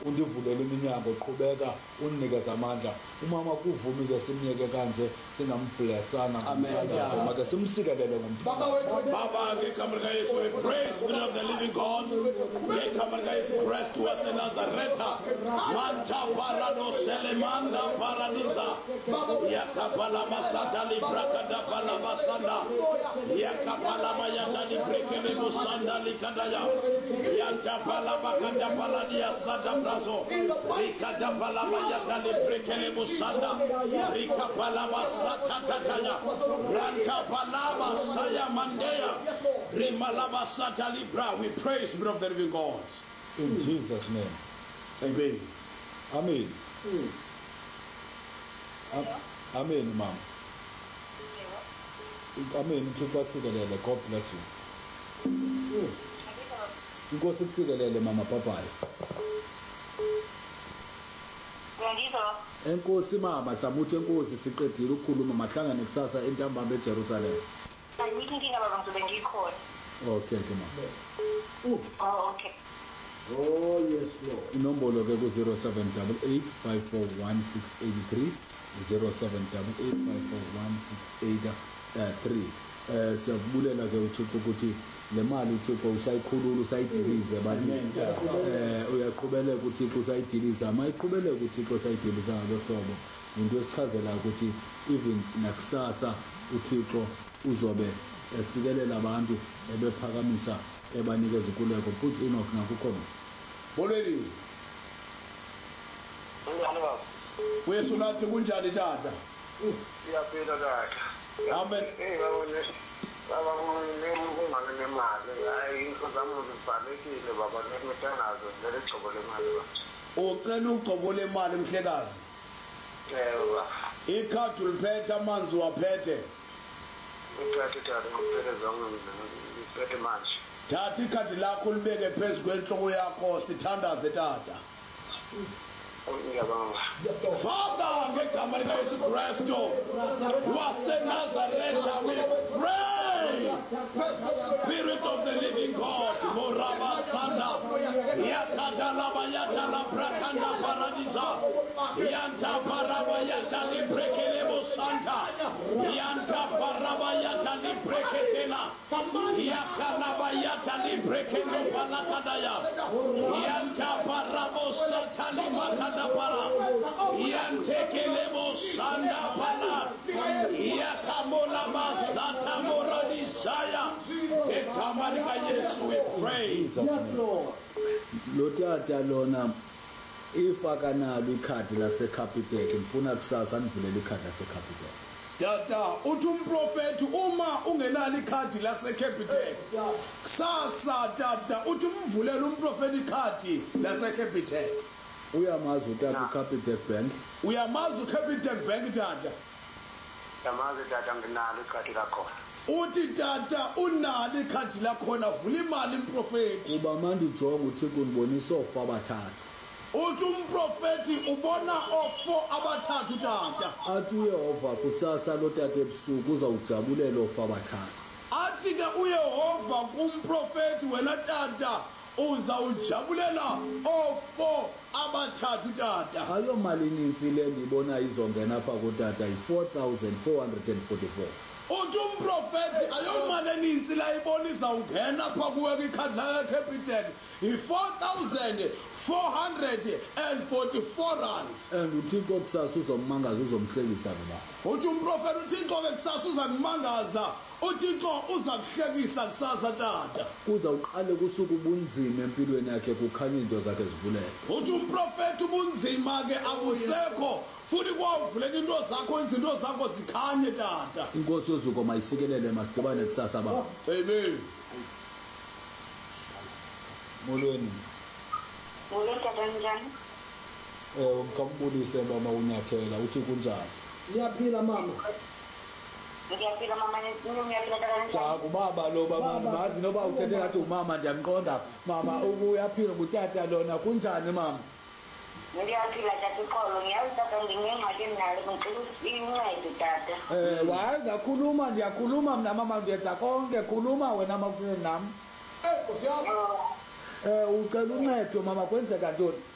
undivulele iminyango qhubeka unikeza amandla umama kuvumile simnike kanje singamblessana ngomthandazo make simsikelele ngomthandazo Baba ngegama lika Yesu we pray Spirit of the living God ngegama lika Yesu Christ waseNazaretha manta parado selemanda paradiza yakapala masata librakada pala basanda yakapala mayata librekele musanda likadaya yantapala bakada pala dia sada brazo rikada pala mayata librekele musanda rikapala masata tataya ranta pala masaya mandea rimalaba sata libra. We praise Spirit of the living God in Jesus name. Amen. Amen. Amen, ma'am. Amen. God bless you. Inkosi kusikelele mama papayi. Enkosi mama samuthi enkosi siqedile ukukhuluma mahlangane kusasa entambama eJerusalem. Angikinga baba ngizobe ngikhona. Okay ke mama. Oh okay. Oh yes Lord. Inombolo ke ku 0788541683 0788541683. Siyakubulela ke uThixo ukuthi le mali uThixo usayikhulula usayidilize bani uyaqhubeleka uThixo usayidiliza mayiqhubeleka uThixo usayidiliza ngalohlobo into esichazela ukuthi even nakusasa uThixo uzobe esikelela abantu ebephakamisa ebanikeza inkululeko futhi Enoch nakukhona bolweni wesu nathi kunjani tata siyaphila kahle amen baba nemali hayi inkozamo zifanekile baba nemithandazo leligcobo lemali ucela ugcobo lemali mhlekazi baba ikhadi uliphethe amanzi waphethe ngicela tata ngipheleza ngiphethe manje thatha ikhadi lakho libeke phezu kwenhloko yakho sithandaze tata Father, ngegama lika Yesu Kristu waseNazaretha we pray Spirit of the living God moraba sanda yakadala bayata la brakanda paradisa yanta paraba yata li brekele santa yanta paraba yata li breketela yakala bayata li brekendo palakadaya yanta parabo santa li makada para yantekelebo sanda pala yakamola masata moradisaya egama lika Yesu we pray. Lo tata lona ifaka nalo ikhadi laseCapitec ngifuna kusasa nivulele ikhadi laseCapitec. Tata uthi umprofeti uma ungenalo ikhadi laseCapitec kusasa tata uthi umvulele umprofeti ikhadi laseCapitec. Uyamazi utata uCapitec Bank? Uyamazi uCapitec Bank tata? yamazi tata nginalo ikhadi lakho uthi tata unalo ikhadi lakhona vula imali umprofeti kuba manje ujonga uThixo unibonisa ofa abathathu uthi umprofeti ubona ofo abathathu tata athi uYehova kusasa lo tata ebusuku uzawujabulela ofa abathathu athi ke uYehova kumprofeti wena tata uzawujabulela ofo abathathu tata ayo mali ninzi le ndibona izongena apha kotata yi4444 uthi umprofeti ayomali eninzi la ibonisa ungena pha kuwe kwikhadi laseCapitec yi4,444 rand and uThixo kusasa uzommangaza uzomhlekisa baba uthi umprofeti uThixo ke kusasa uzangimangaza uThixo uzakuhlekisa kusasa tata uzawuqale kusuku ubunzima empilweni yakhe kukhanya into zakhe zivuleke uthi umprofeti ubunzima ke abusekho futhi kwavuleka into zakho izinto zakho zikhanye tata inkosi yozuko mayisikelele masidibane kusasa baba amen molweni Tata njani? Ngikambulise mama uNyathela uthi kunjani Niyaphila mama Ngiyaphila mama ngiyaphila tata njani? Chaku baba lo baba mazi noba uthethe ngathi umama ndiyamqonda mama uyaphila ngutata lona kunjani mama Ngiyaphila tata uqolo ngiyazi tata ngingengxaki nalo ngicela incede tata wayenza khuluma ndiyakhuluma mna mama ndiyenza konke khuluma wena mafuni nami ucela uncedo mama kwenzeka ntoni